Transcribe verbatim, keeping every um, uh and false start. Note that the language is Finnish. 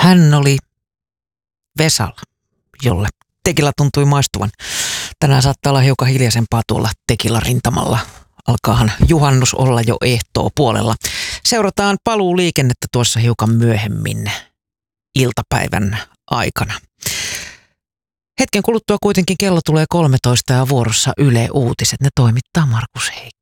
Hän oli Vesala, jolle tekila tuntui maistuvan. Tänään saattaa olla hiukan hiljaisempaa tuolla tekila rintamalla. Alkaahan juhannus olla jo ehtoo puolella. Seurataan paluuliikennettä tuossa hiukan myöhemmin iltapäivän aikana. Hetken kuluttua kuitenkin kello tulee kolmetoista ja vuorossa Yle Uutiset. Ne toimittaa Markus Heikki.